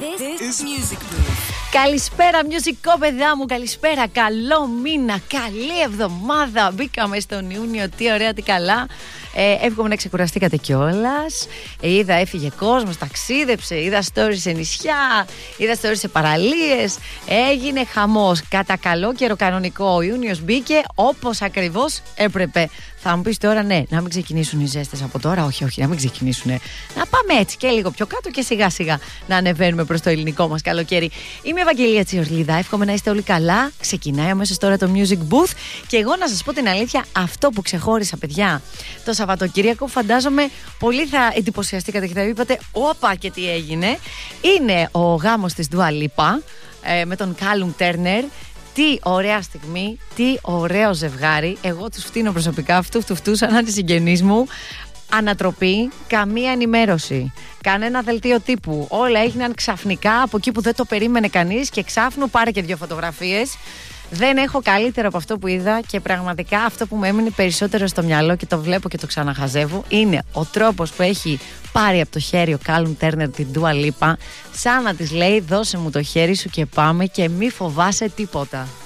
This is Music Booth. Καλησπέρα, μουσικό παιδά μου, καλησπέρα. Καλό μήνα, καλή εβδομάδα. Μπήκαμε στον Ιούνιο, τι ωραία, τι καλά. Εύχομαι να ξεκουραστήκατε κιόλας. Είδα, έφυγε κόσμος, ταξίδεψε. Είδα stories σε νησιά, είδα stories σε παραλίες. Έγινε χαμός. Κατά καλό καιρό κανονικό, ο Ιούνιος μπήκε όπως ακριβώς έπρεπε. Θα μου πεις τώρα, ναι, να μην ξεκινήσουν οι ζέστες από τώρα. Όχι, να μην ξεκινήσουν. Να πάμε έτσι και λίγο πιο κάτω και σιγά σιγά να ανεβαίνουμε προς το ελληνικό μας καλοκαίρι. Είμαι η Ευαγγελία Τσιορλίδα. Εύχομαι να είστε όλοι καλά. Ξεκινάει αμέσως τώρα το Music Booth. Και εγώ να σας πω την αλήθεια, αυτό που ξεχώρισα, παιδιά, το Σαββατοκύριακο, φαντάζομαι πολύ θα εντυπωσιαστήκατε και θα είπατε, όπα και τι έγινε. Είναι ο γάμος της Dua Lipa με τον Callum Turner. Τι ωραία στιγμή, τι ωραίο ζευγάρι. Εγώ τους φτύνω προσωπικά, αυτού σαν να είναι συγγενείς μου. Ανατροπή, καμία ενημέρωση, κανένα δελτίο τύπου. Όλα έγιναν ξαφνικά από εκεί που δεν το περίμενε κανείς και ξάφνου πάρε και 2 φωτογραφίες. Δεν έχω καλύτερο από αυτό που είδα και πραγματικά αυτό που μου έμεινε περισσότερο στο μυαλό και το βλέπω και το ξαναχαζεύω είναι ο τρόπος που έχει πάρει από το χέρι ο Callum Turner την Dua Lipa, σαν να της λέει δώσε μου το χέρι σου και πάμε και μη φοβάσαι τίποτα.